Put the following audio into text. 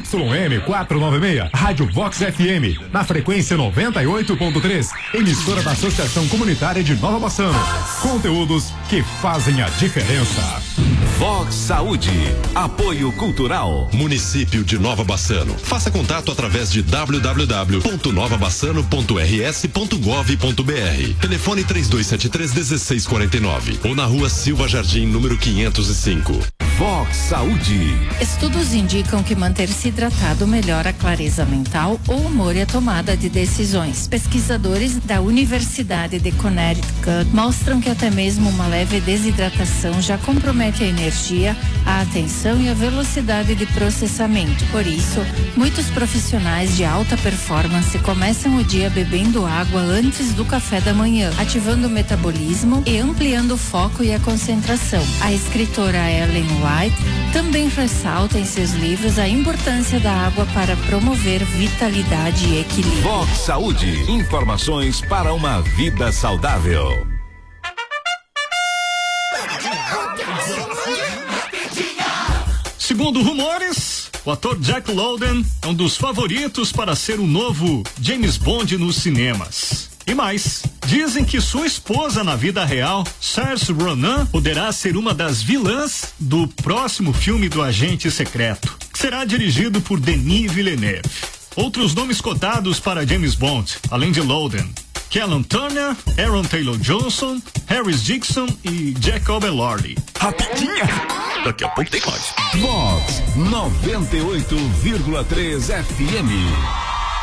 ZYM 496, Rádio Vox FM, na frequência 98.3, emissora da Associação Comunitária de Nova Bassano. Conteúdos que fazem a diferença. Vox Saúde, apoio cultural. Município de Nova Bassano. Faça contato através de www.novabassano.rs.gov.br. Telefone 3273-1649 ou na rua Silva Jardim, número 505. Vox Saúde. Estudos indicam que manter-se hidratado melhora a clareza mental, o humor e a tomada de decisões. Pesquisadores da Universidade de Connecticut mostram que até mesmo uma leve desidratação já compromete a energia, a atenção e a velocidade de processamento. Por isso, muitos profissionais de alta performance começam o dia bebendo água antes do café da manhã, ativando o metabolismo e ampliando o foco e a concentração. A escritora Ellen White também ressalta em seus livros a importância da água para promover vitalidade e equilíbrio. Vox Saúde, informações para uma vida saudável. Segundo rumores, o ator Jack Lowden é um dos favoritos para ser o novo James Bond nos cinemas. E mais, dizem que sua esposa na vida real, Saoirse Ronan, poderá ser uma das vilãs do próximo filme do Agente Secreto, que será dirigido por Denis Villeneuve. Outros nomes cotados para James Bond, além de Lowden: Callum Turner, Aaron Taylor-Johnson, Harris Dixon e Jacob Elordi. Rapidinha! Daqui a pouco tem mais. Vox 98,3 FM.